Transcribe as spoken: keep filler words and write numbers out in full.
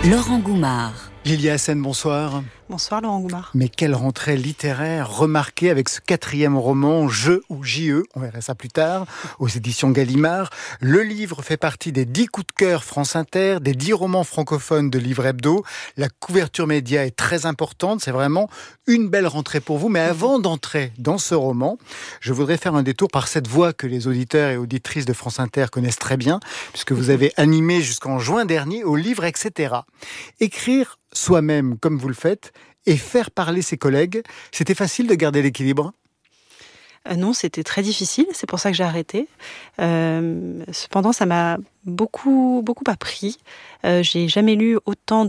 Laurent Goumard. Lilia Hassen, bonsoir. Bonsoir Laurent Goumard. Mais quelle rentrée littéraire remarquée avec ce quatrième roman, Je ou J E, on verra ça plus tard, aux éditions Gallimard. Le livre fait partie des dix coups de cœur France Inter, des dix romans francophones de Livre Hebdo. La couverture média est très importante, c'est vraiment une belle rentrée pour vous. Mais avant d'entrer dans ce roman, je voudrais faire un détour par cette voix que les auditeurs et auditrices de France Inter connaissent très bien, puisque vous avez animé jusqu'en juin dernier au livre, et cetera. Écrire soi-même comme vous le faites et faire parler ses collègues, c'était facile de garder l'équilibre ? Euh, non, c'était très difficile, c'est pour ça que j'ai arrêté. Euh, cependant, ça m'a beaucoup, beaucoup appris. Euh, j'ai jamais lu autant